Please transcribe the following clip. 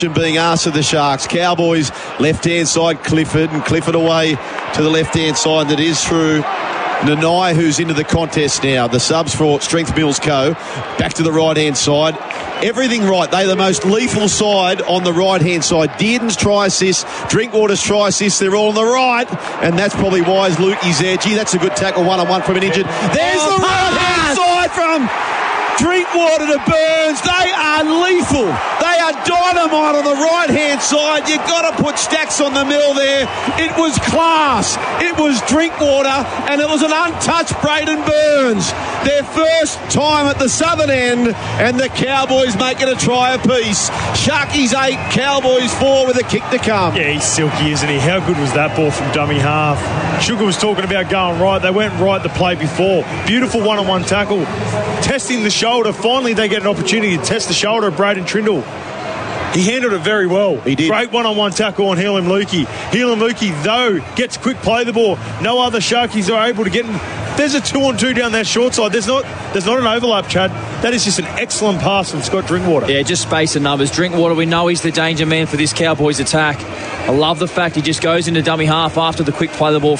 being asked of the Sharks. Cowboys left-hand side, Clifford, and Clifford away to the left-hand side. That is through Nanai, who's into the contest now. The subs for Strength Mills Co. Back to the right-hand side. Everything right. They're the most lethal side on the right-hand side. Dearden's try assist, Drinkwater's try assist, they're all on the right, and that's probably why Lukey's there. Gee, that's a good tackle, one-on-one from an injured. There's the right-hand side from Drinkwater to Burns. They are lethal. They are dynamite on the right-hand side. You've got to put stacks on the mill there. It was class. It was Drinkwater, and it was an untouched Braden Burns. Their first time at the southern end, and the Cowboys make it a try apiece. Sharkies 8, Cowboys 4 with a kick to come. Yeah, he's silky, isn't he? How good was that ball from dummy half? Sugar was talking about going right. They went right the play before. Beautiful one-on-one tackle. Testing the shoulder. Finally, they get an opportunity to test the shoulder of Braden Trindle. He handled it very well. He did. Great one-on-one tackle on Helam Lukey. Helam Lukey, though, gets quick play the ball. No other Sharkies are able to get him. There's a 2-on-2 down that short side. There's not an overlap, Chad. That is just an excellent pass from Scott Drinkwater. Yeah, just space and numbers. Drinkwater, we know he's the danger man for this Cowboys attack. I love the fact he just goes into dummy half after the quick play the ball